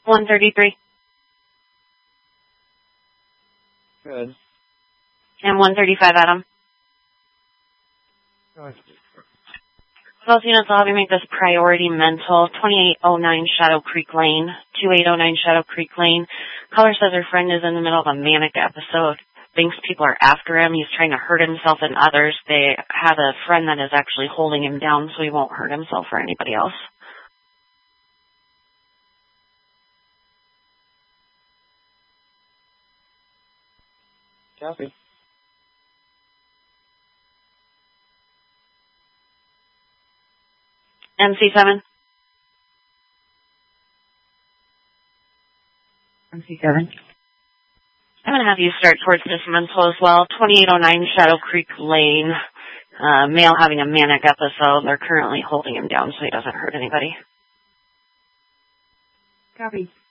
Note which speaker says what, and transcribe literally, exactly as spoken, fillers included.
Speaker 1: one thirty-three.
Speaker 2: Good.
Speaker 1: And one thirty-five, Adam.
Speaker 2: Good.
Speaker 1: Those units will help you make this priority mental. twenty-eight oh nine Shadow Creek Lane. twenty-eight oh nine Shadow Creek Lane. Caller says her friend is in the middle of a manic episode. Thinks people are after him. He's trying to hurt himself and others. They have a friend that is actually holding him down so he won't hurt himself or anybody else.
Speaker 2: Copy.
Speaker 1: M C seven.
Speaker 3: M C seven.
Speaker 1: I'm going to have you start towards this mental as well. twenty-eight oh nine Shadow Creek Lane. Uh, male having a manic episode. They're currently holding him down so he doesn't hurt anybody.
Speaker 3: Copy.